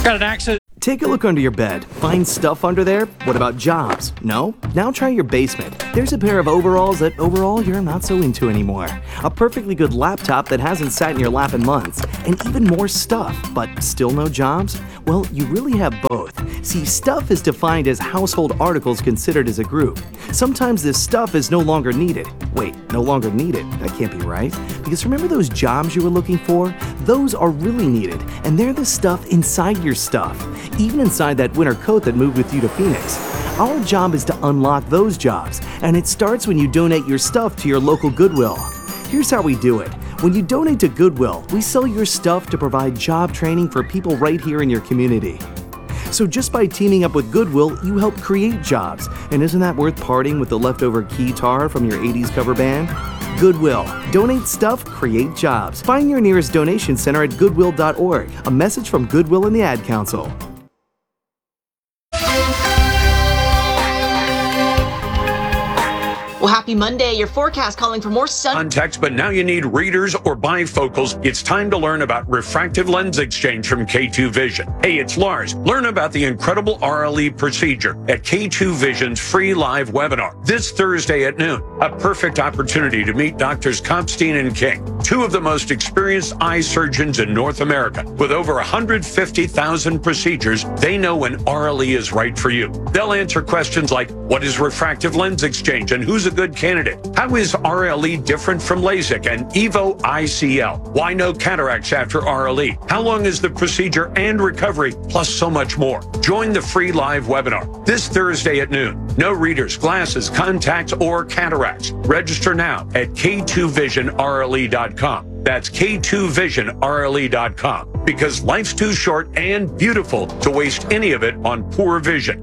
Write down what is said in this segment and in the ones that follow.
Got an access. Take a look under your bed. Find stuff under there? What about jobs? No? Now try your basement. There's a pair of overalls that overall you're not so into anymore. A perfectly good laptop that hasn't sat in your lap in months. And even more stuff, but still no jobs? Well, you really have both. See, stuff is defined as household articles considered as a group. Sometimes this stuff is no longer needed. Wait, no longer needed? That can't be right. Because remember those jobs you were looking for? Those are really needed, and they're the stuff inside your stuff. Even inside that winter coat that moved with you to Phoenix. Our job is to unlock those jobs, and it starts when you donate your stuff to your local Goodwill. Here's how we do it. When you donate to Goodwill, we sell your stuff to provide job training for people right here in your community. So just by teaming up with Goodwill, you help create jobs. And isn't that worth parting with the leftover guitar from your 80s cover band? Goodwill. Donate stuff, create jobs. Find your nearest donation center at goodwill.org. A message from Goodwill and the Ad Council. Well, happy Monday. Your forecast calling for more sun. Context, but now you need readers or bifocals. It's time to learn about refractive lens exchange from K2 Vision. Hey, it's Lars. Learn about the incredible RLE procedure at K2 Vision's free live webinar this Thursday at noon. A perfect opportunity to meet Doctors Kopstein and King, two of the most experienced eye surgeons in North America. With over 150,000 procedures, they know when RLE is right for you. They'll answer questions like, what is refractive lens exchange and who's a good candidate? How is RLE different from LASIK and EVO ICL? Why no cataracts after RLE? How long is the procedure and recovery? Plus so much more. Join the free live webinar this Thursday at noon. No readers, glasses, contacts, or cataracts. Register now at K2VisionRLE.com. That's K2VisionRLE.com. Because life's too short and beautiful to waste any of it on poor vision.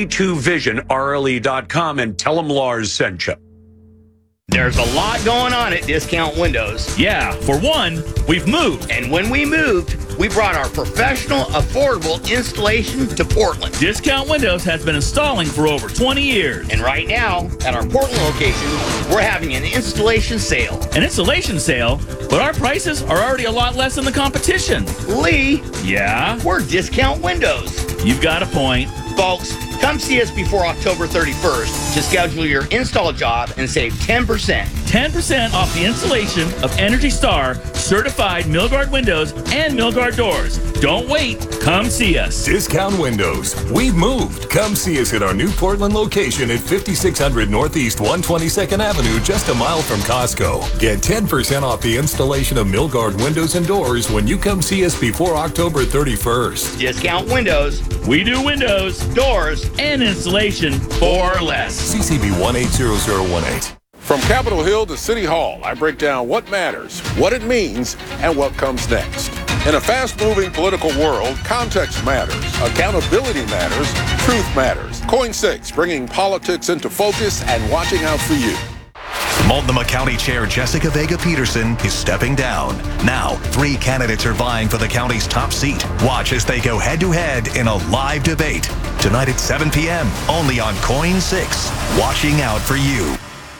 K2VisionRLE.com and tell them Lars sent you. There's a lot going on at Discount Windows. Yeah, for one, we've moved. And when we moved, we brought our professional, affordable installation to Portland. Discount Windows has been installing for over 20 years. And right now, at our Portland location, we're having an installation sale. An installation sale? But our prices are already a lot less than the competition. Lee? Yeah? We're Discount Windows. You've got a point. Folks, come see us before October 31st to schedule your install job and save 10%. 10% off the installation of Energy Star certified Milgard windows and Milgard doors. Don't wait. Come see us. Discount Windows. We've moved. Come see us at our new Portland location at 5600 Northeast 122nd Avenue, just a mile from Costco. Get 10% off the installation of Milgard windows and doors when you come see us before October 31st. Discount Windows. We do windows, doors, and installation for less. CCB 180018. From Capitol Hill to City Hall, I break down what matters, what it means, and what comes next. In a fast-moving political world, context matters, accountability matters, truth matters. Coin 6, bringing politics into focus and watching out for you. Multnomah County Chair Jessica Vega Peterson is stepping down. Now, 3 candidates are vying for the county's top seat. Watch as they go head-to-head in a live debate. Tonight at 7 p.m., only on Coin 6. Watching out for you.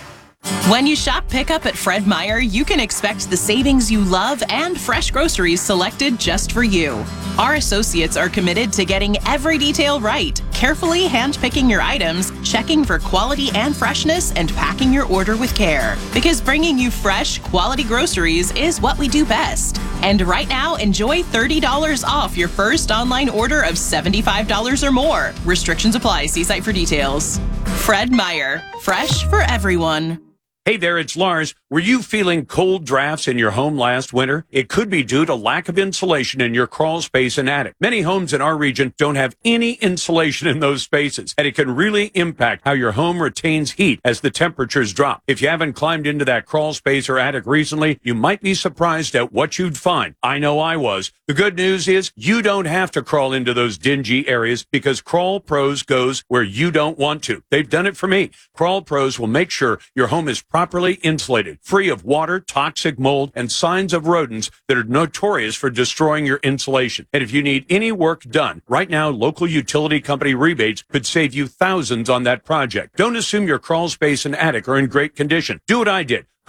When you shop pickup at Fred Meyer, you can expect the savings you love and fresh groceries selected just for you. Our associates are committed to getting every detail right, carefully hand-picking your items, checking for quality and freshness, and packing your order with care. Because bringing you fresh, quality groceries is what we do best. And right now, enjoy $30 off your first online order of $75 or more. Restrictions apply. See site for details. Fred Meyer. Fresh for everyone. Hey there, it's Lars. Were you feeling cold drafts in your home last winter? It could be due to lack of insulation in your crawl space and attic. Many homes in our region don't have any insulation in those spaces, and it can really impact how your home retains heat as the temperatures drop. If you haven't climbed into that crawl space or attic recently, you might be surprised at what you'd find. I know I was. The good news is you don't have to crawl into those dingy areas because Crawl Pros goes where you don't want to. They've done it for me. Crawl Pros will make sure your home is properly insulated, free of water, toxic mold, and signs of rodents that are notorious for destroying your insulation. And if you need any work done, right now, local utility company rebates could save you thousands on that project. Don't assume your crawl space and attic are in great condition. Do what I did.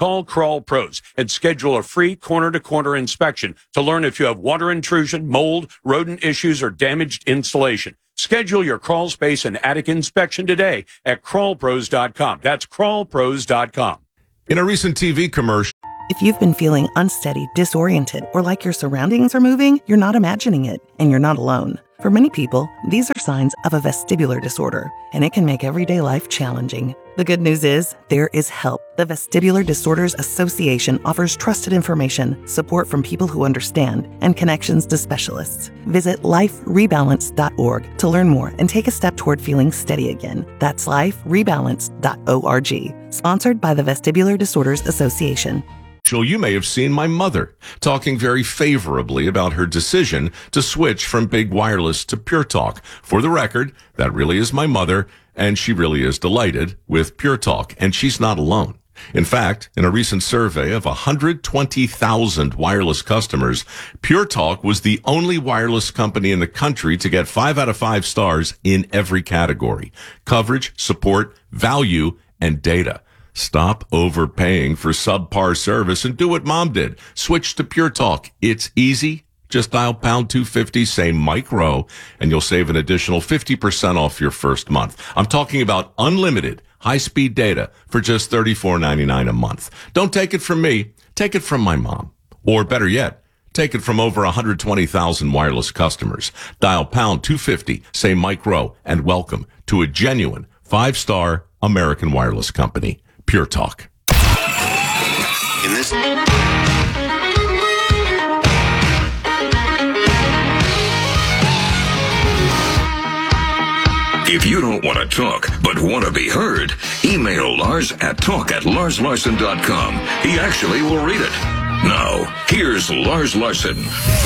Call Crawl Pros and schedule a free corner-to-corner inspection to learn if you have water intrusion, mold, rodent issues, or damaged insulation. Schedule your crawl space and attic inspection today at crawlpros.com. That's crawlpros.com. In a recent TV commercial, if you've been feeling unsteady, disoriented, or like your surroundings are moving, you're not imagining it, and you're not alone. For many people, these are signs of a vestibular disorder, and it can make everyday life challenging. The good news is, there is help. The Vestibular Disorders Association offers trusted information, support from people who understand, and connections to specialists. Visit liferebalance.org to learn more and take a step toward feeling steady again. That's liferebalance.org. Sponsored by the Vestibular Disorders Association. you may have seen my mother talking very favorably about her decision to switch from big wireless to Pure Talk. For the record, that really is my mother, and she really is delighted with Pure Talk, and she's not alone. In fact, in a recent survey of 120,000 wireless customers, Pure Talk was the only wireless company in the country to get 5 out of 5 stars in every category: coverage, support, value, and data. Stop overpaying for subpar service and do what Mom did. Switch to Pure Talk. It's easy. Just dial pound 250, say Mike Rowe, and you'll save an additional 50% off your first month. I'm talking about unlimited high-speed data for just $34.99 a month. Don't take it from me. Take it from my mom. Or better yet, take it from over 120,000 wireless customers. Dial pound 250, say Mike Rowe, and welcome to a genuine 5-star American wireless company. Pure Talk. In this If you don't want to talk, but want to be heard, email Lars at talk@larslarson.com. He actually will read it. Now, here's Lars Larson.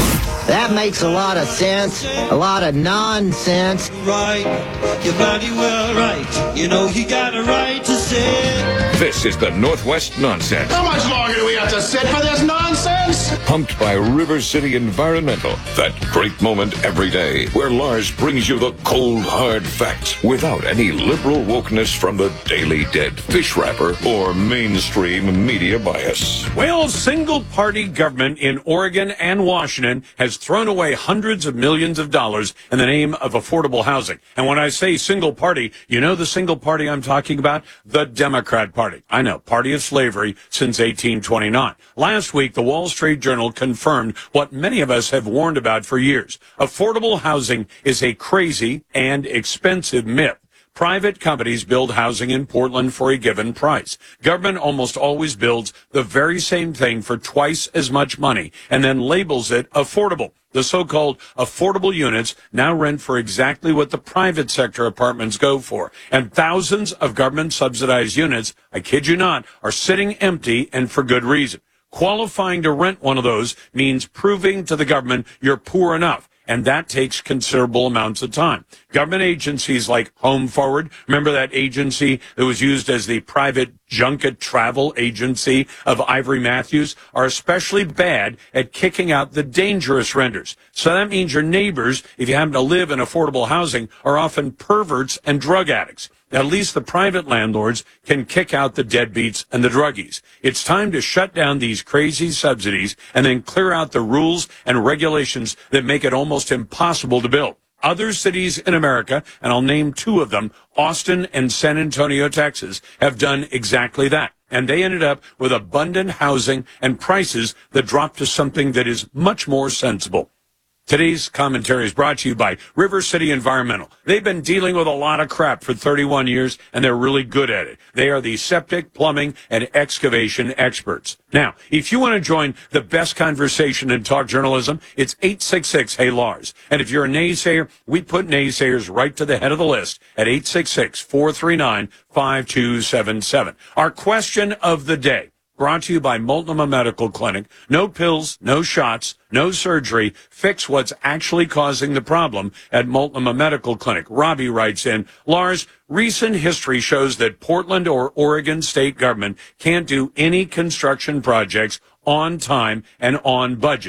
That makes a lot of sense. A lot of nonsense. Right, you're bloody well right. You know you got a right to say. This is the Northwest Nonsense. How much longer do we have to sit for this nonsense? Pumped by River City Environmental. That great moment every day where Lars brings you the cold, hard facts without any liberal wokeness from the Daily Dead, fish wrapper, or mainstream media bias. Well, single-party government in Oregon and Washington has thrown away hundreds of millions of dollars in the name of affordable housing. And when I say single party, you know the single party I'm talking about? The Democrat Party. I know, party of slavery since 1829. Last week, the Wall Street Journal confirmed what many of us have warned about for years. Affordable housing is a crazy and expensive myth. Private companies build housing in Portland for a given price. Government almost always builds the very same thing for twice as much money and then labels it affordable. The so-called affordable units now rent for exactly what the private sector apartments go for. And thousands of government-subsidized units, I kid you not, are sitting empty and for good reason. Qualifying to rent one of those means proving to the government you're poor enough. And that takes considerable amounts of time. Government agencies like Home Forward, remember that agency that was used as the private junket travel agency of Ivory Matthews, are especially bad at kicking out the dangerous renters. So that means your neighbors, if you happen to live in affordable housing, are often perverts and drug addicts. At least the private landlords can kick out the deadbeats and the druggies. It's time to shut down these crazy subsidies and then clear out the rules and regulations that make it almost impossible to build. Other cities in America, and I'll name 2 of them, Austin and San Antonio, Texas, have done exactly that. And they ended up with abundant housing and prices that dropped to something that is much more sensible. Today's commentary is brought to you by River City Environmental. They've been dealing with a lot of crap for 31 years, and they're really good at it. They are the septic, plumbing, and excavation experts. Now, if you want to join the best conversation in talk journalism, it's 866-HEY-LARS. And if you're a naysayer, we put naysayers right to the head of the list at 866-439-5277. Our question of the day, brought to you by Multnomah Medical Clinic. No pills, no shots, no surgery. Fix what's actually causing the problem at Multnomah Medical Clinic. Robbie writes in, Lars, recent history shows that Portland or Oregon state government can't do any construction projects on time and on budget.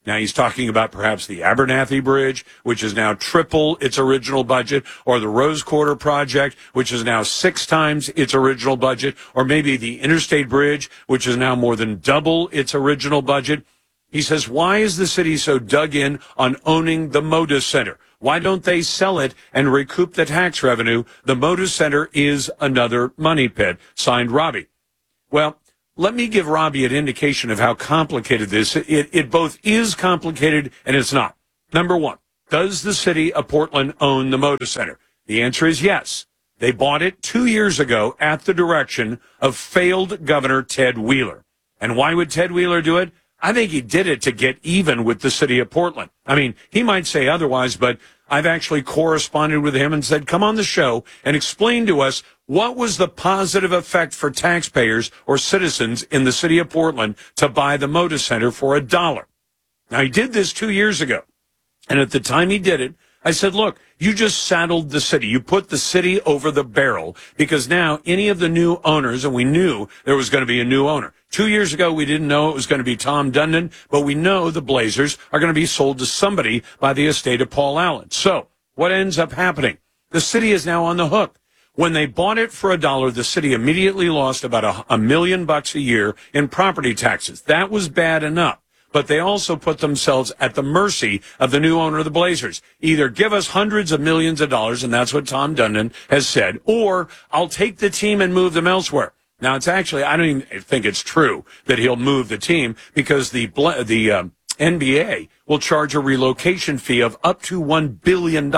Now he's talking about perhaps the Abernathy Bridge, which is now triple its original budget, or the Rose Quarter project, which is now 6 times its original budget, or maybe the Interstate Bridge, which is now more than double its original budget. He says, why is the city so dug in on owning the Moda Center? Why don't they sell it and recoup the tax revenue? The Moda Center is another money pit. Signed, Robbie. Well, let me give Robbie an indication of how complicated this is. It both is complicated and it's not. Number one, does the city of Portland own the Moda Center? The answer is yes. They bought it 2 years ago at the direction of failed Governor Ted Wheeler. And why would Ted Wheeler do it? I think he did it to get even with the city of Portland. I mean, he might say otherwise, but I've actually corresponded with him and said, come on the show and explain to us what was the positive effect for taxpayers or citizens in the city of Portland to buy the Moda Center for $1. Now, he did this 2 years ago. And at the time he did it, I said, look, you just saddled the city. You put the city over the barrel because now any of the new owners, and we knew there was going to be a new owner. 2 years ago, we didn't know it was going to be Tom Dundon, but we know the Blazers are going to be sold to somebody by the estate of Paul Allen. So what ends up happening? The city is now on the hook. When they bought it for $1, the city immediately lost about $1 million a year in property taxes. That was bad enough. But they also put themselves at the mercy of the new owner of the Blazers. Either give us hundreds of millions of dollars, and that's what Tom Dundon has said, or I'll take the team and move them elsewhere. Now, it's actually, I don't even think it's true that he'll move the team because the NBA will charge a relocation fee of up to $1 billion.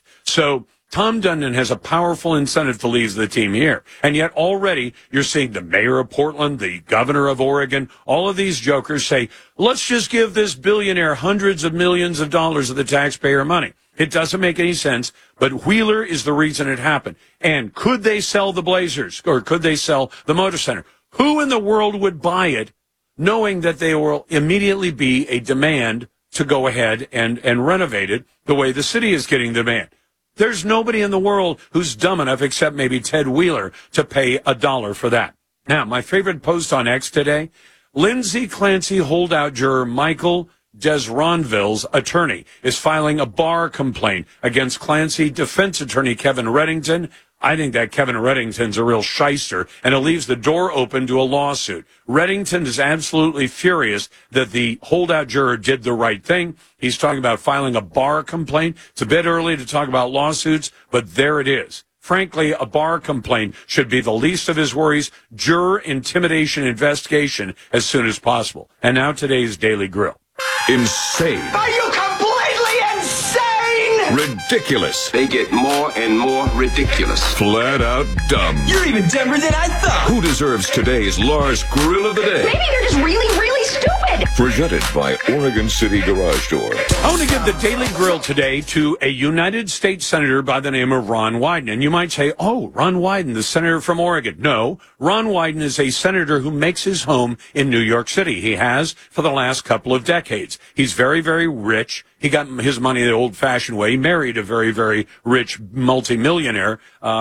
So Tom Dundon has a powerful incentive to leave the team here. And yet already you're seeing the mayor of Portland, the governor of Oregon, all of these jokers say, let's just give this billionaire hundreds of millions of dollars of the taxpayer money. It doesn't make any sense, but Wheeler is the reason it happened. And could they sell the Blazers or could they sell the Moda Center? Who in the world would buy it knowing that there will immediately be a demand to go ahead and renovate it the way the city is getting demand? There's nobody in the world who's dumb enough, except maybe Ted Wheeler, to pay $1 for that. Now, my favorite post on X today, Lindsay Clancy holdout juror Michael Desronville's attorney is filing a bar complaint against Clancy defense attorney Kevin Reddington. I think that Kevin Reddington's a real shyster, and it leaves the door open to a lawsuit. Reddington is absolutely furious that the holdout juror did the right thing. He's talking about filing a bar complaint. It's a bit early to talk about lawsuits, but there it is. Frankly, a bar complaint should be the least of his worries. Juror intimidation investigation as soon as possible. And now today's Daily Grill. Insane. Are you completely insane? Ridiculous. They get more and more ridiculous. Flat out dumb. You're even dumber than I thought. Who deserves today's Lars Grill of the Day? Maybe they're just really, really stupid. Presented by Oregon City Garage Door. I want to give the Daily Grill today to a United States Senator by the name of Ron Wyden. And you might say, oh, Ron Wyden, the senator from Oregon. No, Ron Wyden is a senator who makes his home in New York City. He has for the last couple of decades. He's very, very rich. He got his money the old-fashioned way. He married a very, very rich multimillionaire,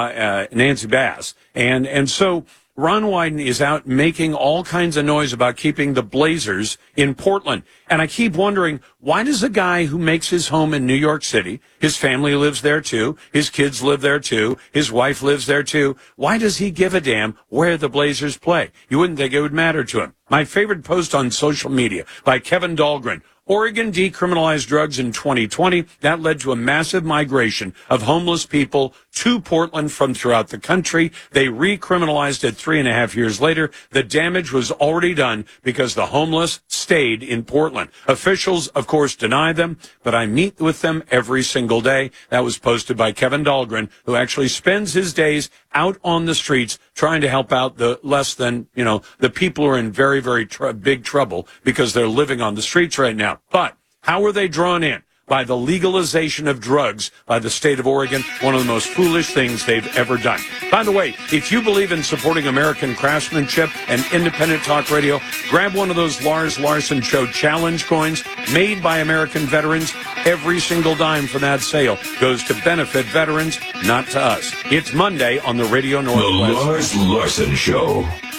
Nancy Bass. And so Ron Wyden is out making all kinds of noise about keeping the Blazers in Portland. And I keep wondering, why does a guy who makes his home in New York City, his family lives there too, his kids live there too, his wife lives there too, why does he give a damn where the Blazers play? You wouldn't think it would matter to him. My favorite post on social media by Kevin Dahlgren. Oregon decriminalized drugs in 2020. That led to a massive migration of homeless people to Portland from throughout the country. They recriminalized it 3.5 years later. The damage was already done because the homeless stayed in Portland. Officials, of course, deny them, but I meet with them every single day. That was posted by Kevin Dahlgren, who actually spends his days out on the streets trying to help out the less than, the people who are in very, very big trouble because they're living on the streets right now. But how are they drawn in? By the legalization of drugs by the state of Oregon, one of the most foolish things they've ever done. By the way, if you believe in supporting American craftsmanship and independent talk radio, grab one of those Lars Larson Show challenge coins made by American veterans. Every single dime from that sale goes to benefit veterans, not to us. It's Monday on the Radio Northwest. The Lars Larson Show.